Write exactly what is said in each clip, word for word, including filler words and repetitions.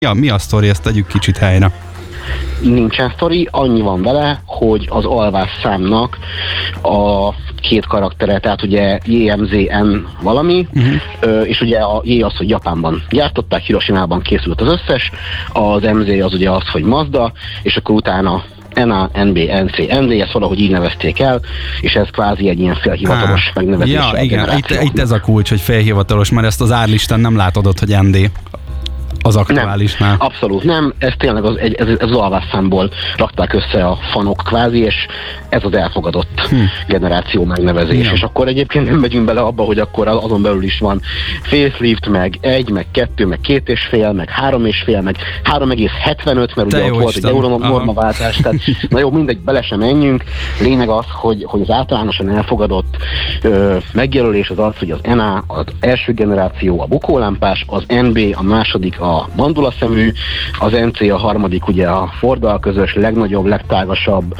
Ja, mi a sztori, ezt tegyük kicsit helyre. Nincsen sztori, annyi van vele, hogy az alvás számnak a két karaktere, tehát ugye jé em zé en valami, uh-huh. és ugye a J az, hogy Japánban gyártották, Hiroshimában készült az összes, az em zé az ugye az, hogy Mazda, és akkor utána en á, en bé, en cé, en dé, ezt valahogy így nevezték el, és ez kvázi egy ilyen félhivatalos Há. megnevezés. Ja, igen, itt, itt ez a kulcs, hogy félhivatalos, mert ezt az árlistán nem látod ott, hogy en dé. Az aktuálisnál. Nem, abszolút nem, ez tényleg az, ez, ez az alvásszámból rakták össze a fanok kvázi, és ez az elfogadott hm. generáció megnevezés. Ja. És akkor egyébként nem megyünk bele abba, hogy akkor azon belül is van facelift, meg egy, meg kettő, meg két és fél, meg három és fél, meg három egész hetvenöt, mert ugye ott volt egy euronormaváltás, tehát na jó, mindegy, bele sem menjünk. Lényeg az, hogy, hogy az általánosan elfogadott ö, megjelölés az az, hogy az en á az első generáció, a bukólámpás, az en bé a második, a a mandulaszemű, az en cé a harmadik, ugye a Forddal közös, legnagyobb, legtágasabb,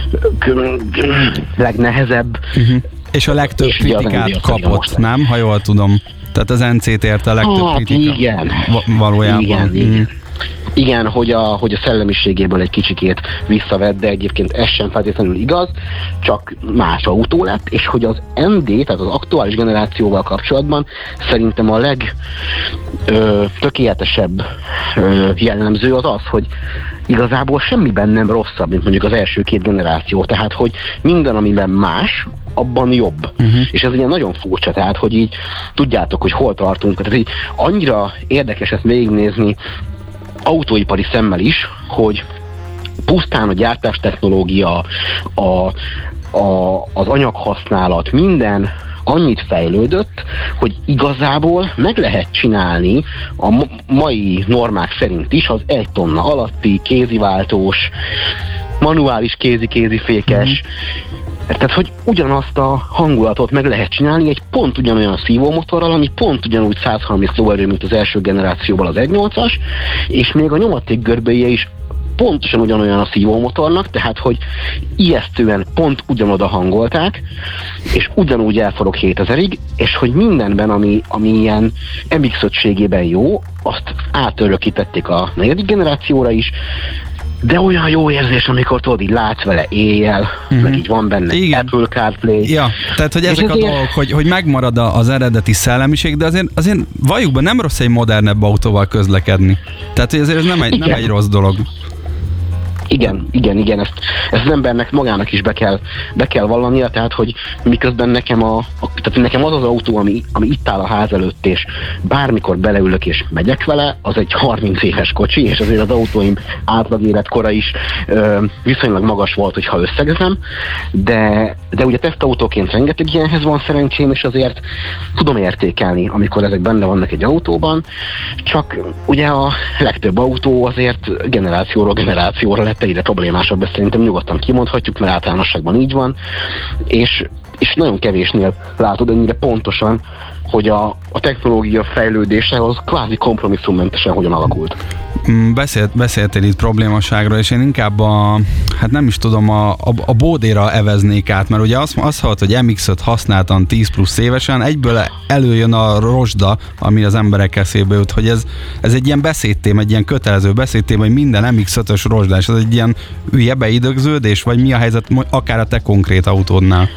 legnehezebb. Uh-huh. És a legtöbb és kritikát kapott, nem? Ha jól tudom. Tehát az en cét érte a legtöbb hát, kritika. Igen. Valójában. Igen, igen. Uh-huh. Igen, hogy a, hogy a szellemiségéből egy kicsikét visszavett, de egyébként ez sem feltétlenül igaz, csak más autó lett, és hogy az en dé, tehát az aktuális generációval kapcsolatban szerintem a leg ö, tökéletesebb ö, jellemző az az, hogy igazából semmiben nem rosszabb, mint mondjuk az első két generáció, tehát hogy minden, amiben más, abban jobb. Uh-huh. És ez ugye nagyon furcsa, tehát hogy így tudjátok, hogy hol tartunk. Tehát így annyira érdekes ezt végignézni autóipari szemmel is, hogy pusztán a gyártás technológia, a, a, az anyaghasználat, minden annyit fejlődött, hogy igazából meg lehet csinálni a mai normák szerint is az egy tonna alatti kéziváltós, manuális kézi-kézifékes, mm. Tehát, hogy ugyanazt a hangulatot meg lehet csinálni egy pont ugyanolyan szívómotorral, ami pont ugyanúgy száz harminc lóerő, mint az első generációval az egy nyolcas, és még a nyomaték görbéje is pontosan ugyanolyan a szívómotornak, tehát, hogy ijesztően pont ugyanoda hangolták, és ugyanúgy elforog hétezerig, és hogy mindenben, ami, ami ilyen em iksz ötségében jó, azt átörökítették a negyedik generációra is, de olyan jó érzés, amikor tudod, így látsz vele éjjel, uh-huh. meg így van benne igen. Apple CarPlay. Ja, tehát, hogy ezek ezért... a dolgok, hogy, hogy megmarad az eredeti szellemiség, de azért, azért valljuk be, nem rossz egy modernebb autóval közlekedni. Tehát, hogy azért ez nem egy, nem egy rossz dolog. Igen, igen, igen, ezt, ezt az embernek magának is be kell, be kell vallania, tehát, hogy miközben nekem, a, a, tehát nekem az az autó, ami, ami itt áll a ház előtt, és bármikor beleülök és megyek vele, az egy harminc éves kocsi, és azért az autóim átlag életkora is ö, viszonylag magas volt, hogyha összegezem, de, de ugye tesztautóként rengeteg ilyenhez van szerencsém, és azért tudom értékelni, amikor ezek benne vannak egy autóban, csak ugye a legtöbb autó azért generációról generációra lett egyre problémásabb, ezt szerintem nyugodtan kimondhatjuk, mert általánosságban így van, és, és nagyon kevésnél látod ennyire pontosan, hogy a, a technológia fejlődése az kvázi kompromisszummentesen hogyan alakult. Beszélt, beszéltél itt problémaságról, és én inkább a, hát nem is tudom, a, a, a bódéra eveznék át, mert ugye azt, azt hallott, hogy em iksz öt használtan tíz plusz évesen, egyből előjön a rozsda, ami az emberek eszébe jut, hogy ez, ez egy ilyen beszédtém, egy ilyen kötelező beszédtém, hogy minden em iksz ötös rozsdás, ez egy ilyen hülye beidegződés, vagy mi a helyzet akár a te konkrét autódnál?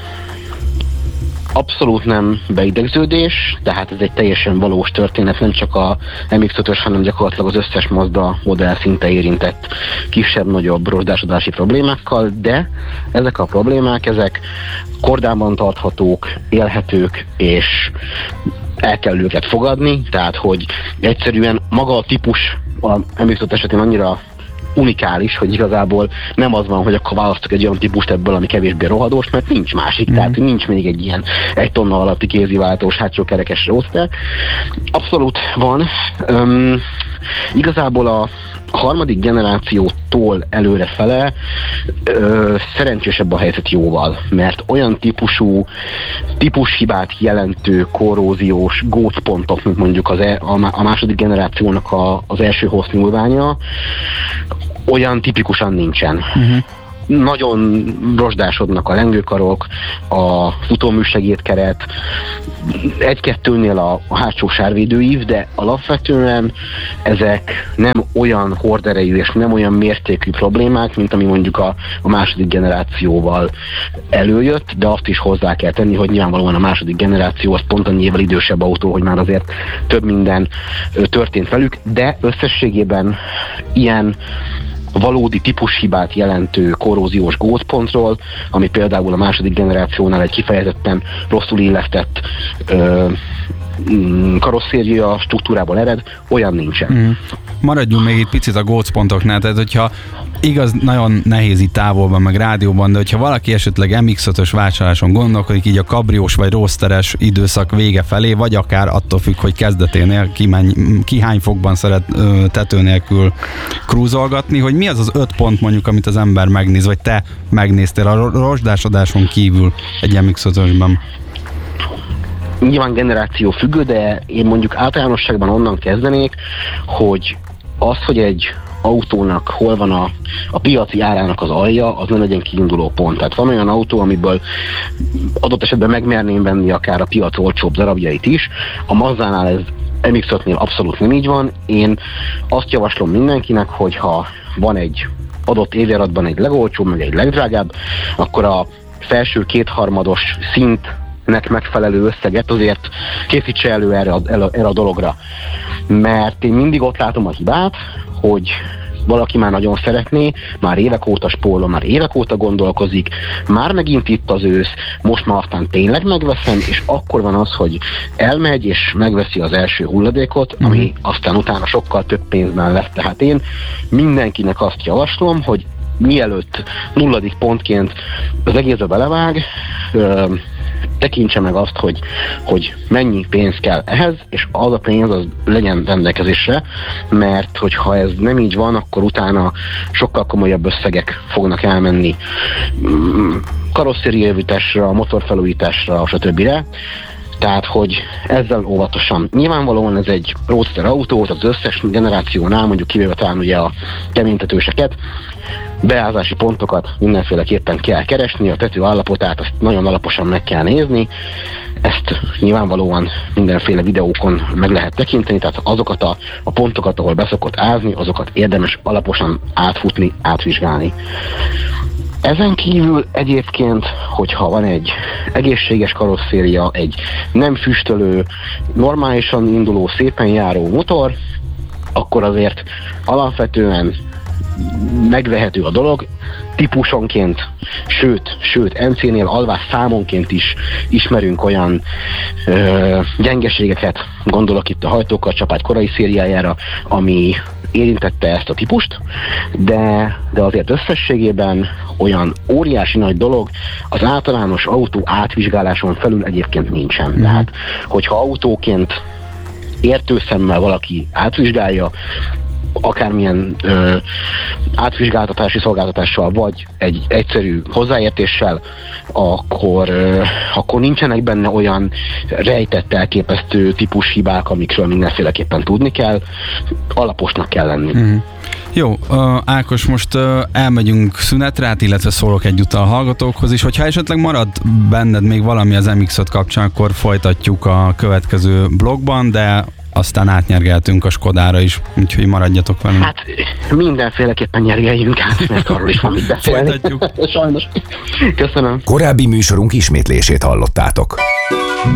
Abszolút nem beidegződés, tehát ez egy teljesen valós történet, nem csak a em iksz ötös, hanem gyakorlatilag az összes Mazda modell szinte érintett kisebb-nagyobb rozsdásodási problémákkal, de ezek a problémák, ezek kordában tarthatók, élhetők, és el kell őket fogadni, tehát hogy egyszerűen maga a típus a em iksz öt esetén annyira unikális, hogy igazából nem az van, hogy akkor választok egy olyan típust ebből, ami kevésbé rohadós, mert nincs másik, mm. tehát nincs még egy ilyen egy tonna alatti kéziváltós hátsó kerekes roadster. Abszolút van. Um, igazából a harmadik generációtól előrefele ö, szerencsésebb a helyzet jóval, mert olyan típusú, típushibát jelentő korróziós gócpontok, mint mondjuk az e, a, a második generációnak a, az első hossznyúlványa, olyan tipikusan nincsen. Uh-huh. nagyon rozsdásodnak a lengőkarok, a futóműsegédkeret, egy-kettőnél a, a hátsó sárvédőív, de alapvetően ezek nem olyan horderejű és nem olyan mértékű problémák, mint ami mondjuk a, a második generációval előjött, de azt is hozzá kell tenni, hogy nyilvánvalóan a második generáció az pont annyival idősebb autó, hogy már azért több minden történt velük, de összességében ilyen valódi típushibát jelentő korróziós gócpontról, ami például a második generációnál egy kifejezetten rosszul illesztett ö, karosszéria struktúrából ered, olyan nincsen. Mm. Maradjunk még itt picit a gócpontoknál, tehát hogyha igaz, nagyon nehéz itt távolban, meg rádióban, de hogyha valaki esetleg em iksz ötös vásárláson gondolkodik, így a kabriós vagy roadsteres időszak vége felé, vagy akár attól függ, hogy kezdeténél ki, menj, ki hány fokban szeret ö, tető nélkül krúzolgatni, hogy mi az az öt pont mondjuk, amit az ember megnéz, vagy te megnéztél a rozsdásodáson kívül egy em iksz ötösben? Nyilván generáció függő, de én mondjuk általánosságban onnan kezdenék, hogy az, hogy egy autónak hol van a, a piaci árának az alja, az nem legyen kiinduló pont. Tehát van olyan autó, amiből adott esetben megmerném venni akár a piac olcsóbb darabjait is. A Mazdánál ez em iksz ötnél abszolút nem így van. Én azt javaslom mindenkinek, hogyha van egy adott évjáratban egy legolcsóbb, meg egy legdrágább, akkor a felső kétharmados szintnek megfelelő összeget azért készítse elő erre a, erre a dologra. Mert én mindig ott látom a hibát, hogy valaki már nagyon szeretné, már évek óta spórol, már évek óta gondolkozik, már megint itt az ősz, most már aztán tényleg megveszem, és akkor van az, hogy elmegy és megveszi az első hulladékot, ami mm. aztán utána sokkal több pénzben lesz. Tehát én mindenkinek azt javaslom, hogy mielőtt nulladik pontként az egészbe belevág, ö, tekintse meg azt, hogy, hogy mennyi pénz kell ehhez, és az a pénz az legyen rendelkezésre, mert hogyha ez nem így van, akkor utána sokkal komolyabb összegek fognak elmenni karosszériajavításra, motorfelújításra, stb. Tehát, hogy ezzel óvatosan. Nyilvánvalóan ez egy roadster autó, az összes generációnál, mondjuk kivéve talán ugye a keménytetőseket, beázási pontokat mindenféleképpen kell keresni, a tető állapotát azt nagyon alaposan meg kell nézni, ezt nyilvánvalóan mindenféle videókon meg lehet tekinteni, tehát azokat a, a pontokat, ahol beszokott ázni, azokat érdemes alaposan átfutni, átvizsgálni. Ezen kívül egyébként, hogyha van egy egészséges karosszéria, egy nem füstölő, normálisan induló, szépen járó motor, akkor azért alapvetően megvehető a dolog, típusonként, sőt, sőt, em cé-nél alvás számonként is ismerünk olyan ö, gyengeségeket, gondolok itt a hajtókarcsapágy korai szériájára, ami érintette ezt a típust, de, de azért összességében olyan óriási nagy dolog az általános autó átvizsgáláson felül egyébként nincsen. Mm. Tehát, hogyha autóként értőszemmel valaki átvizsgálja, akármilyen ö, átvizsgáltatási szolgáltatással, vagy egy egyszerű hozzáértéssel, akkor, ö, akkor nincsenek benne olyan rejtett, elképesztő típus hibák, amikről mindenféleképpen tudni kell, alaposnak kell lenni. Mm. Jó, uh, Ákos, most uh, elmegyünk szünetre, hát, illetve szólok egyúttal a hallgatókhoz is. Hogyha esetleg marad benned még valami az em iksz öt kapcsán, akkor folytatjuk a következő blogban, de aztán átnyergeltünk a Skodára is, úgyhogy maradjatok velünk. Hát mindenféleképpen nyergeljünk át, mert arról is van mit beszélni. Folytatjuk. Sajnos. Köszönöm. Korábbi műsorunk ismétlését hallottátok.